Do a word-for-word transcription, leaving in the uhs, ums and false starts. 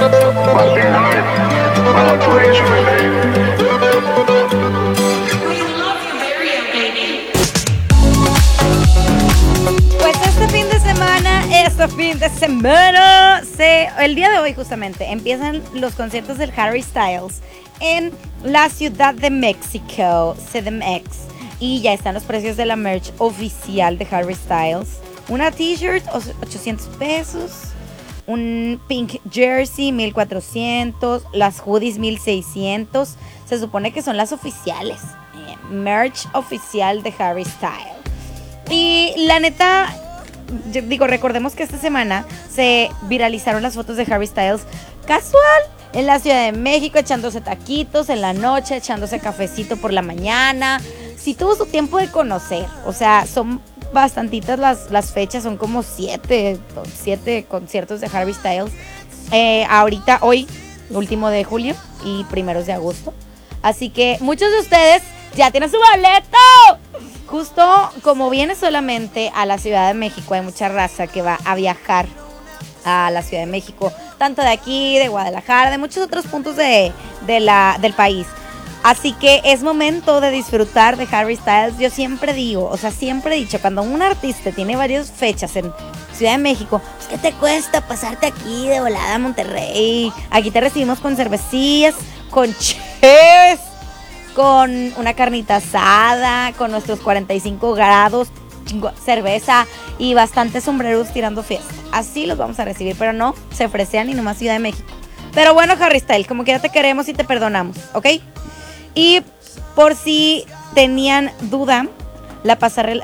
Pues este fin de semana, este fin de semana, se, el día de hoy justamente, empiezan los conciertos del Harry Styles en la Ciudad de México, C D M X. Y ya están los precios de la merch oficial de Harry Styles. Una t-shirt, ochocientos pesos. Un pink jersey, mil cuatrocientos. Las hoodies, mil seiscientos. Se supone que son las oficiales. Eh, merch oficial de Harry Styles. Y la neta, yo digo, recordemos que esta semana se viralizaron las fotos de Harry Styles casual en la Ciudad de México, echándose taquitos en la noche, echándose cafecito por la mañana. Sí tuvo su tiempo de conocer, o sea, son bastantitas las, las fechas, son como siete, siete conciertos de Harry Styles. Eh, ahorita, hoy, último de julio y primeros de agosto. Así que muchos de ustedes ya tienen su boleto. Justo como viene solamente a la Ciudad de México, hay mucha raza que va a viajar a la Ciudad de México, tanto de aquí, de Guadalajara, de muchos otros puntos de, de la, del país. Así que es momento de disfrutar de Harry Styles. Yo siempre digo, o sea, siempre he dicho, cuando un artista tiene varias fechas en Ciudad de México, pues ¿qué te cuesta pasarte aquí de volada a Monterrey? Aquí te recibimos con cervecillas, con cheves, con una carnita asada, con nuestros cuarenta y cinco grados, cerveza y bastantes sombreros tirando fiesta. Así los vamos a recibir, pero no se ofrecían y nomás Ciudad de México. Pero bueno, Harry Styles, como quiera te queremos y te perdonamos, ¿ok? Y por si tenían duda, la pasarela,